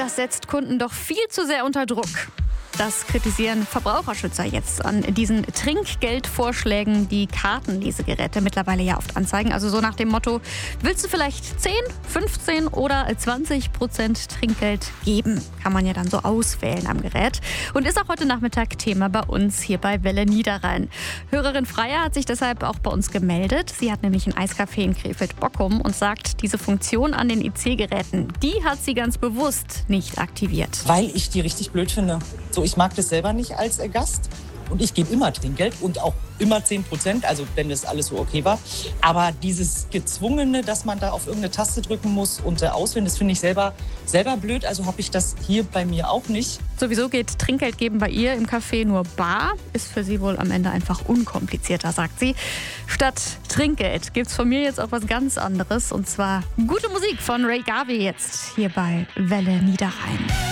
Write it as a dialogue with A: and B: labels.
A: das setzt Kunden doch viel zu sehr unter Druck. Das kritisieren Verbraucherschützer jetzt an diesen Trinkgeldvorschlägen, die Kartenlesegeräte mittlerweile ja oft anzeigen. Also so nach dem Motto, willst du vielleicht 10, 15 oder 20% Trinkgeld geben? Kann man ja dann so auswählen am Gerät. Und ist auch heute Nachmittag Thema bei uns hier bei Welle Niederrhein. Hörerin Freier hat sich deshalb auch bei uns gemeldet. Sie hat nämlich ein Eiscafé in Krefeld-Bockum und sagt, diese Funktion an den IC-Geräten, die hat sie ganz bewusst nicht aktiviert.
B: Weil ich die richtig blöd finde. So, ich mag das selber nicht als Gast und ich gebe immer Trinkgeld und auch immer 10%, also wenn das alles so okay war. Aber dieses Gezwungene, dass man da auf irgendeine Taste drücken muss und auswählen, das finde ich selber blöd. Also habe ich das hier bei mir auch nicht.
A: Sowieso geht Trinkgeld geben bei ihr im Café nur bar. Ist für sie wohl am Ende einfach unkomplizierter, sagt sie. Statt Trinkgeld gibt's von mir jetzt auch was ganz anderes. Und zwar gute Musik von Ray Garvey jetzt hier bei Welle Niederrhein.